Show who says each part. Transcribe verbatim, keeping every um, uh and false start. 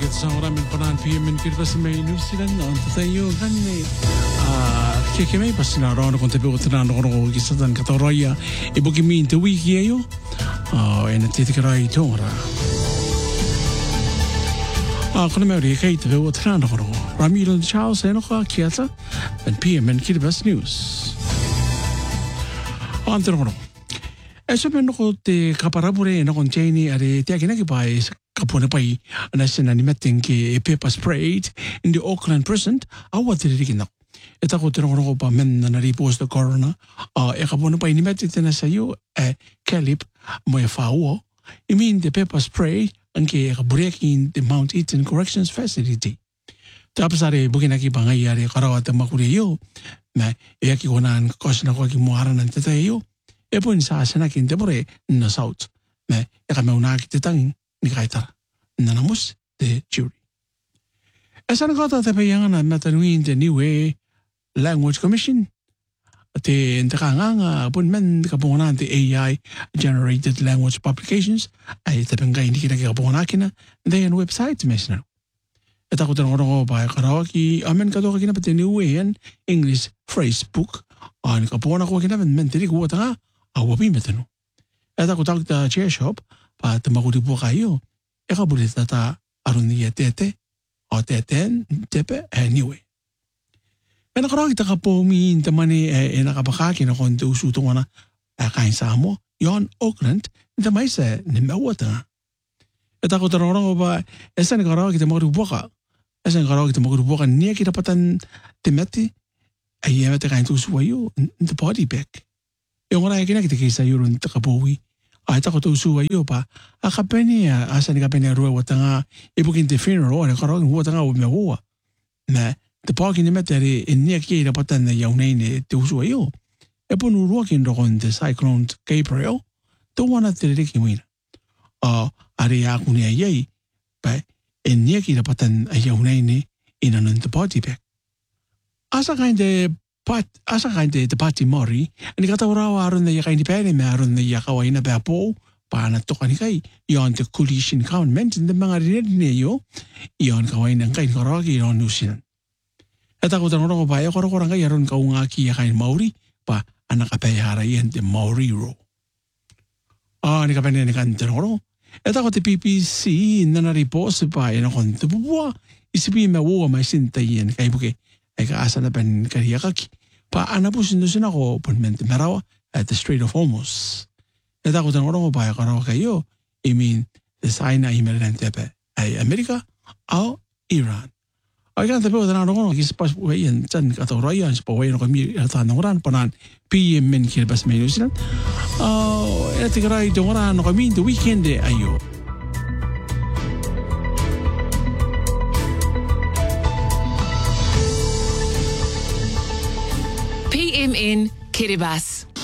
Speaker 1: kita sa maraming panahon P M N kita sa may New Zealand on tayo kanina kaya may pas na ron kung tabi ko tinanong ko ko isa tan katoroya ibo kimi into wiki ayo ah en titikaray ito ra ah kung may kay tabi ko tinanong ko Ramiro Charles eno ka kiyata and P M N kita best news on tinanong ko eso men ko te kaparabure na kon chaini are te akina ki pai kapone pai anasena ni metten ki pepper sprayed in the Auckland prison awa te rikina eta ko te rongo pa men na ripos the corona a e kapone pai ni metten na sayo e kelip mo e fao I mean the pepper spray anke breaking the Mount Eaton Corrections Facility tapasare bugina ki bangai are karawata makure yo na e ki konan kosna ko ki moara nan te yo e pun sa sana kin te bore na south me e ka meuna ki te tang ni kaitara na namus de jury esa na kota te payanga na matanuin te Niue Language Commission te ntakanga pun men ka pona te A I generated language publications ai te penga ni kina ka pona kina de en website mesna eta ko te ngoro ba karaoke amen ka to kina pe Niue en English phrase book an ka pona ko kina men men te ko ta awabi metano eta ko tak ta chair shop pa te maguri po kayo e ka bulit ta aron ni tete o teten tepe anyway men ko ta ka po mi te mani e nakabaka kina kon te usuto na kain sa mo yon Auckland te mai se ni mawata eta ko ta ro ba esa ni karo ki te maguri po ka esa ni karo ki te maguri po ka ni ki patan te meti ai e te kain tu suayo the body back yung ora kina kita kisa yurun takapowi ay ta ko to suwa yo pa a kapeni asa ni kapeni ruwa watanga ibukin te funeral ora karo watanga o mewa na te parking ni meteri in ni ki ra patan na yung nei te suwa yo e ponu ruakin ro con the cyclone Gabriel to wana te riki wina a ari a kuni ai pa in ni ki ra patan a yung nei ni inanon te party back asa kainde Pat asa kainte te pati mori ani kata ora aron na yakaini pene me aron na yakawai na bapo pa na to kani kai yon te coalition government in the mga rinne yo yon kawai nang kai koroki yon nusin eta ko tan ro ba ya koro koro ngai aron ka unga ki yakain maori pa anak apa hara yen te maori ro ah ni kapene ni kan tan ro eta ko te P P C na na report pa ina kon te bua isipi me wo mai sinta yen kai buke ai ka asa na pen kariya kaki pa anapusin doon ako punmente marawa at the Strait of Hormuz. Eta ko tanong ko pa karawa kayo I mean the sign na email ng tepe ay Amerika o Iran. Ay kan tepe ko tanong ko kispas po yan dyan katawrayan sa paway na kami tanong ran panan P M N kilbas may New Zealand. Oh, eti karay tanong ran kami the weekend ayo.
Speaker 2: P M N Kiribati.